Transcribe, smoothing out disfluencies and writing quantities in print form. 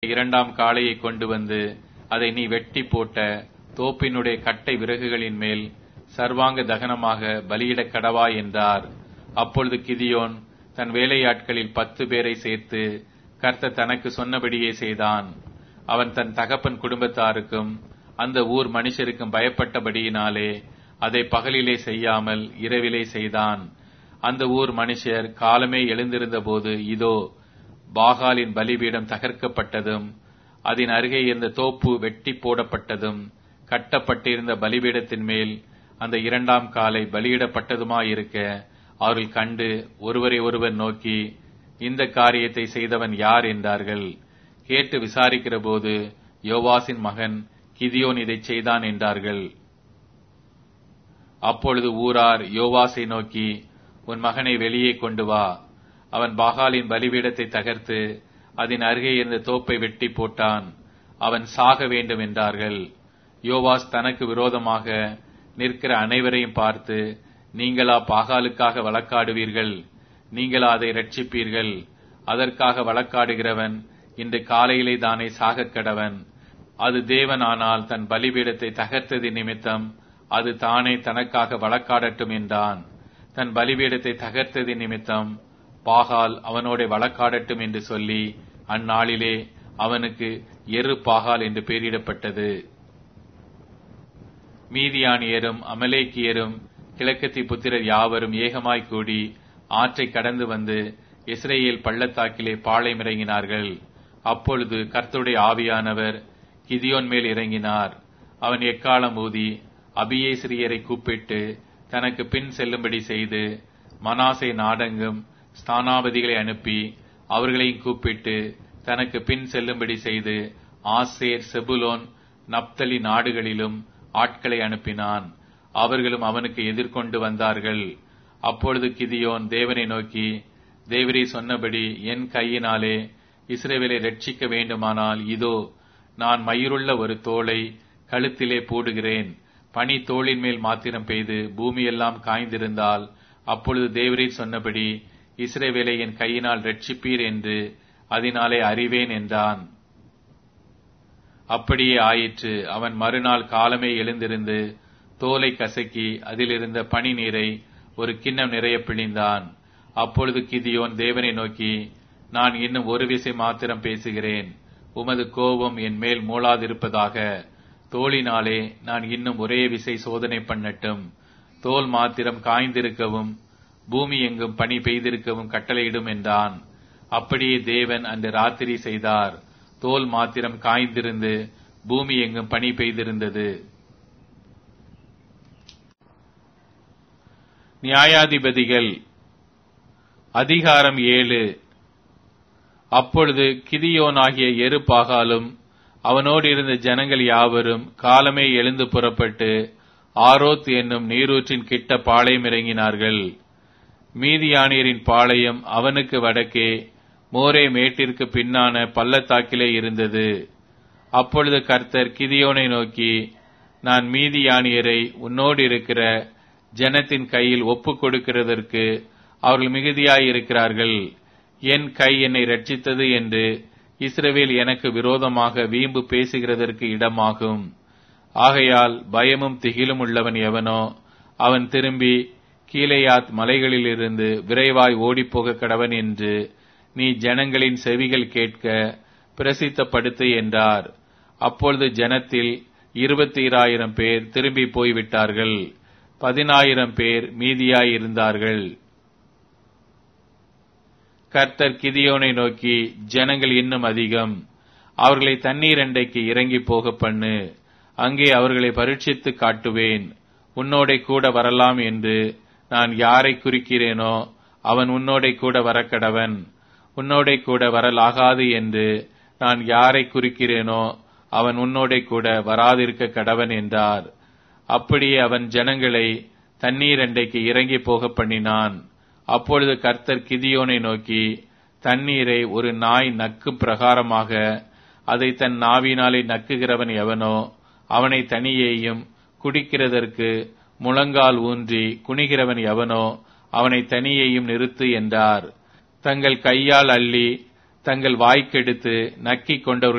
இரண்டாம் காளையை கொண்டு வந்து அதை நீ வெட்டி போட்ட தோப்பினுடைய கட்டை விறகுகளின் மேல் சர்வாங்க தகனமாக பலியிடக் கடவாய் என்றார். அப்பொழுது கிதியோன் தன் வேலையாட்களில் 10 பேரை சேர்த்து கர்த்தர் தனக்கு சொன்னபடியே செய்தான். அவன் தன் தகப்பன் குடும்பத்தாருக்கும் அந்த ஊர் மனுஷருக்கும் பயப்பட்டபடியினாலே அதை பகலிலே செய்யாமல் இரவிலே செய்தான். அந்த ஊர் மனுஷர் காலமே எழுந்திருந்த போது இதோ பாகாலின் பலிபீடம் தகர்க்கப்பட்டதும் அதன் அருகே இருந்த தோப்பு வெட்டி போடப்பட்டதும் கட்டப்பட்டிருந்த பலிபீடத்தின் மேல் அந்த இரண்டாம் காலை பலியிடப்பட்டதுமாயிருக்க அவர்கள் கண்டு ஒருவரை ஒருவர் நோக்கி, இந்த காரியத்தை செய்தவன் யார் என்றார்கள். கேட்டு விசாரிக்கிற போது யோவாசின் மகன் கிதியோன் இதை செய்தான் என்றார்கள். அப்பொழுது ஊரார் யோவாசை நோக்கி, உன் மகனை வெளியே கொண்டு வா, அவன் பாகாலின் பலிபீடத்தை தகர்த்து அதன் அருகே இருந்த தோப்பை வெட்டி போட்டான், அவன் சாக வேண்டும் என்றார்கள். யோவாஸ் தனக்கு விரோதமாக நிற்கிற அனைவரையும் பார்த்து, நீங்களா பாகாலுக்காக வழக்காடுவீர்கள்? நீங்களா அதை ரட்சிப்பீர்கள்? அதற்காக வழக்காடுகிறவன் இன்று காலையிலே தானே சாகக் கடவன். அது தேவனானால் தன் பலிபீடத்தை தகர்த்தது நிமித்தம் அது தானே தனக்காக வழக்காடட்டும் என்றான். தன் பலிபீடத்தை தகர்த்தது நிமித்தம் பாகால் அவனோட வழக்காடட்டும் என்று சொல்லி அந்நாளிலே அவனுக்கு எரு பாகால் என்று பெயரிடப்பட்டது. மீதியானியரும் அமலேக்கியரும் கிழக்கத்தி புத்திரர் யாவரும் ஏகமாய் கூடி ஆற்றை கடந்து வந்து இஸ்ரேல் பள்ளத்தாக்கிலே பாளையமிறங்கினார்கள். அப்பொழுது கர்த்தருடைய ஆவியானவர் கிதியோன் மேல் இறங்கினார். அவன் எக்காளம் ஊதி அபியேஸ்ரியரை கூப்பிட்டு தனக்கு பின் செல்லும்படி செய்து மனாசே நாடெங்கும் ஸ்தானாபதிகளை அனுப்பி அவர்களையும் கூப்பிட்டு தனக்கு பின் செல்லும்படி செய்து ஆசேர், செபுலோன், நப்தலி நாடுகளிலும் ஆட்களை அனுப்பினான். அவர்களும் அவனுக்கு எதிர்கொண்டு வந்தார்கள். அப்பொழுது கிதியோன் தேவனை நோக்கி, தேவரீ சொன்னபடி என் கையினாலே இஸ்ரவேலை ரட்சிக்க வேண்டுமானால் இதோ நான் மயிருள்ள ஒரு தோலை கழுத்திலே போடுகிறேன். பனி தோளின் மேல் மாத்திரம் பெய்து பூமியெல்லாம் காய்ந்திருந்தால் அப்பொழுது தேவரீர் சொன்னபடி இஸ்ரவேலை என் கையினால் ரட்சிப்பீர் என்று அதனாலே அறிவேன் என்றான். அப்படியே ஆயிற்று. அவன் மறுநாள் காலமே எழுந்திருந்து தோலை கசக்கி அதிலிருந்த பனி நீரை ஒரு கிண்ணம் நிறைய பிழிந்தான். அப்பொழுது கிதியோன் தேவனை நோக்கி, நான் இன்னும் ஒரு விசை மாத்திரம் பேசுகிறேன், உமது கோபம் என் மேல் மூளாதிருப்பதாக. தோளினாலே நான் இன்னும் ஒரே விசை சோதனை பண்ணட்டும். தோல் மாத்திரம் காய்ந்திருக்கவும் பூமி எங்கும் பனி பெய்திருக்கவும் கட்டளையிடும் என்றான். அப்படியே தேவன் அன்று ராத்திரி செய்தார். தோல் மாத்திரம் காய்ந்திருந்து பூமி எங்கும் பனி பெய்திருந்தது. நியாயாதிபதிகள் அதிகாரம் 7. அப்பொழுது கிதியோனாகிய எரு பாகாலும் அவனோடு இருந்த ஜனங்கள் யாவரும் காலமே எழுந்து புறப்பட்டு ஆரோத் என்னும் நீரூற்றின் கிட்ட பாளையம் இறங்கினார்கள். மீதியானியரின் பாளையம் அவனுக்கு வடக்கே மோரே மேட்டிற்கு பின்னான பள்ளத்தாக்கிலே இருந்தது. அப்பொழுது கர்த்தர் கிதியோனை நோக்கி, நான் மீதியானியரை உன்னோடு இருக்கிற ஜனத்தின் கையில் ஒப்புக் கொடுக்கிறதற்கு அவர்கள் மிகுதியாயிருக்கிறார்கள். என் கை என்னை ரட்சித்தது என்று இஸ்ரவேல் எனக்கு விரோதமாக வீம்பு பேசுகிறதற்கு இடமாகும். ஆகையால் பயமும் திகிலும் உள்ளவன் எவனோ அவன் திரும்பி கீலேயாத் மலைகளிலிருந்து விரைவாய் ஓடிப்போக கடவன் என்று நீ ஜனங்களின் செவிகள் கேட்க பிரசித்தப்படுத்து என்றார். அப்பொழுது ஜனத்தில் 22,000 பேர் திரும்பி போய்விட்டார்கள். 10,000 பேர் மீதியாயிருந்தார்கள். கர்த்தர் கிதியோனை நோக்கி, ஜனங்கள் இன்னும் அதிகம், அவர்களை தண்ணீர் அண்டைக்கு இறங்கி போக பண்ணு, அங்கே அவர்களை பரீட்சித்து காட்டுவேன். உன்னோடே கூட வரலாம் என்று நான் யாரை குறிக்கிறேனோ அவன் உன்னோடே கூட வரக்கடவன். உன்னோடே கூட வரலாகாது என்று நான் யாரை குறிக்கிறேனோ அவன் உன்னோடே கூட வராதிருக்க கடவன் என்றார். அப்படியே அவன் ஜனங்களை தண்ணீர் அண்டைக்கு இறங்கி போக பண்ணினான். அப்பொழுது கர்த்தர் கிதியோனை நோக்கி, தண்ணீரை ஒரு நாய் நக்கு பிரகாரமாக அதை தன் நாவினாலே நக்குகிறவன் எவனோ அவனை தனியேயும், குடிக்கிறதற்கு முழங்கால் ஊன்றி குனிகிறவன் எவனோ அவனை தனியேயும் நிறுத்து என்றார். தங்கள் கையால் அள்ளி தங்கள் வாய்க்கெடுத்து நக்கிக் கொண்டவர்கள்